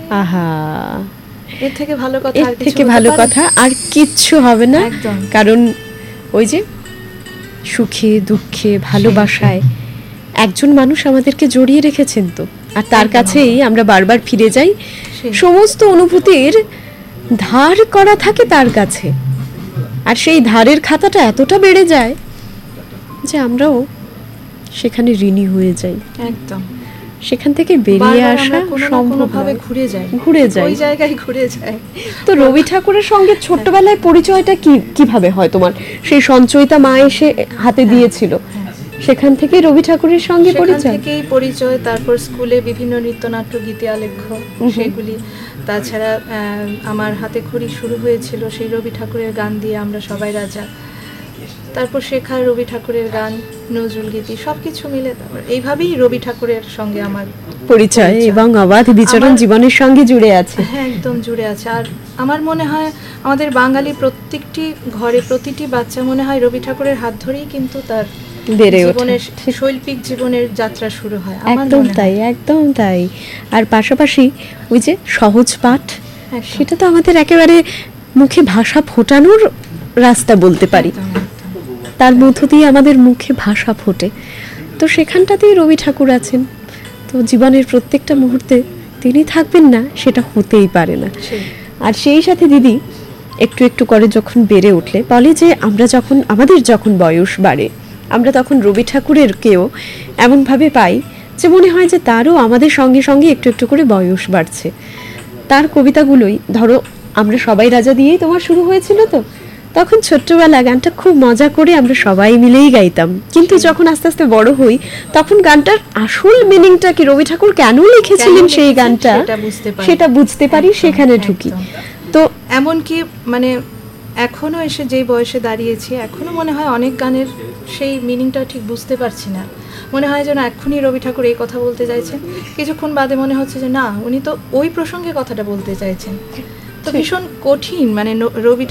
আহা, এর থেকে ভালো কথা এর আর কিছু থেকে হতে ভালো পারে? কথা আর কিচ্ছু হবে না। একদম। কারণ ওই যে সুখে দুঃখে ভালোবাসায় একজন মানুষ আমাদেরকে জড়িয়ে রেখেছেন তো, আর তার একদম, কাছেই আমরা বারবার ফিরে যাই। সেই। সমস্ত অনুভূতির ধার করা থাকে তার কাছে, আর সেই ধারের খাতাটা এতটা বেড়ে যায় যে আমরাও সেখানে ঋণী হয়ে যাই। একদম। সেখান থেকে বেরিয়ে বারবার আসা আমরা কোনো না সম্ভব কোনোভাবে নয়। ঘুরে যাই, ঘুরে যাই। ওই জায়গায় ঘুরে যাই। তো রবি ঠাকুরের সঙ্গে ছোট্টবেলায় পরিচয়টা কিভাবে হয় তোমার? সেই সঞ্চয়িতা মা এসে হাতে দিয়েছিল, সেখান থেকে রবি ঠাকুরের সঙ্গে সেখান পরিচয়? থেকেই পরিচয়। তারপর স্কুলে বিভিন্ন নৃত্যনাট্য গীতি আলেখ্য সেগুলি, তাছাড়া আমার হাতে খড়ি শুরু হয়েছিল সেই রবি ঠাকুরের গান দিয়ে, আমরা সবাই রাজা। তারপর শেখা রবি ঠাকুরের গান, নজরুল গীতি, সবকিছু মিলে তারপর এইভাবেই রবি ঠাকুরের সঙ্গে আমার পরিচয় এবং অবাধ বিচরণ জীবনের সঙ্গে জুড়ে আছে। হ্যাঁ, একদম জুড়ে আছে। আর আমার মনে হয় আমাদের বাঙালি প্রত্যেকটি ঘরে প্রতিটি বাচ্চা মনে হয় রবি ঠাকুরের হাত ধরেই কিন্তু তার বেড়ে ওঠে। জীবনের শৈল্পিক জীবনের যাত্রা শুরু হয়। আমার একদম মনে হয়। তাই, একদম তাই। আর পাশাপাশি ওই যে সহজ পাঠ, একদম। সেটা তো আমাদের একেবারে মুখে ভাষা ফোটানোর রাস্তা বলতে পারি। একদম, একদম। তার মধ্য দিয়ে আমাদের মুখে ভাষা ফোটে। তো সেখানটাতেই রবি ঠাকুর আছেন। তো জীবনের প্রত্যেকটা মুহূর্তে তিনি থাকবেন না সেটা হতেই পারে না। সেই। আর সেই সাথে দিদি একটু একটু করে যখন বেড়ে উঠলে বলে যে আমাদের যখন বয়স বাড়ে, আমরা তখন রবি ঠাকুরেরকেও এমনভাবে পাই যে মনে হয় যে তারও আমাদের সঙ্গে সঙ্গে একটু একটু করে বয়স বাড়ছে। তার কবিতাগুলোই ধরো, আমরা সবাই রাজা দিয়েই তোমার শুরু হয়েছিল তো, তখন ছোট্টবেলা গানটা খুব মজা করে আমরা সবাই মিলেই গাইতাম। কিন্তু যখন আস্তে আস্তে বড় হই তখন গানটার আসল মিনিংটা কি, রবি ঠাকুর কেন লিখেছিলেন সেই গানটা, সেটা বুঝতে পারি, সেখানে ঢুকি। তো এমনকি মানে এখনো এসে যেই বয়সে দাঁড়িয়েছি, এখনো মনে হয় অনেক গানের সেই মিনিংটা ঠিক বুঝতে পারছি না। মনে হয় যেন এক্ষুনি রবি ঠাকুর এই কথা বলতে চাইছেন, কিছুক্ষণ বাদে মনে হচ্ছে যে না, উনি তো ওই প্রসঙ্গে কথাটা বলতে চাইছেন। তো ভীষণ কঠিন, মানে রবি